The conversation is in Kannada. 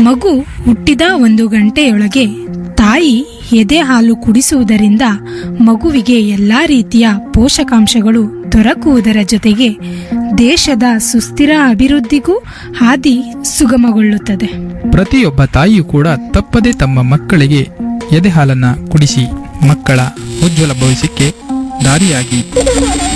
ಮಗು ಹುಟ್ಟಿದ 1 ಗಂಟೆಯೊಳಗೆ ತಾಯಿ ಎದೆ ಹಾಲು ಕುಡಿಸುವುದರಿಂದ ಮಗುವಿಗೆ ಎಲ್ಲಾ ರೀತಿಯ ಪೋಷಕಾಂಶಗಳು ದೊರಕುವುದರ ಜೊತೆಗೆ ದೇಶದ ಸುಸ್ಥಿರ ಅಭಿವೃದ್ಧಿಗೂ ಹಾದಿ ಸುಗಮಗೊಳ್ಳುತ್ತದೆ. ಪ್ರತಿಯೊಬ್ಬ ತಾಯಿಯೂ ಕೂಡ ತಪ್ಪದೆ ತಮ್ಮ ಮಕ್ಕಳಿಗೆ ಎದೆ ಹಾಲನ್ನ ಕುಡಿಸಿ ಮಕ್ಕಳ ಉಜ್ವಲ ಭವಿಷ್ಯಕ್ಕೆ ದಾರಿಯಾಗಿ.